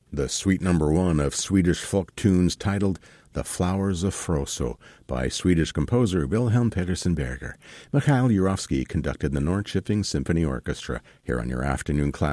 the suite number 1 of Swedish folk tunes titled The Flowers of Froso by Swedish composer Wilhelm Petersen Berger. Mikhail Yurovsky conducted the Norrköping Symphony Orchestra here on your afternoon class.